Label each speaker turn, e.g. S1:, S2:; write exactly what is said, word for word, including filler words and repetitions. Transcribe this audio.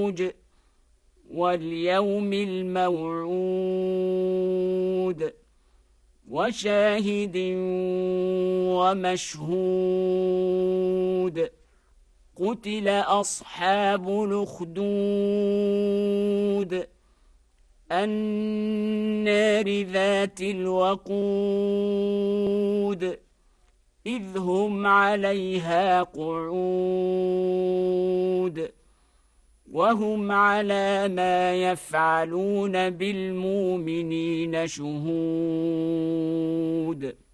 S1: المنفوج واليوم الموعود وشاهد ومشهود قتل أصحاب الأخدود النار ذات الوقود إذ هم عليها قعود وهم على ما يفعلون بالمؤمنين شهود